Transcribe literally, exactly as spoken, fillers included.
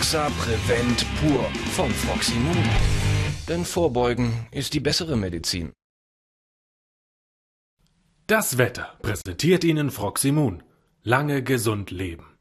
Exa Prevent pur von Froximon. Denn Vorbeugen ist die bessere Medizin. Das Wetter präsentiert Ihnen Froximon. Lange gesund leben.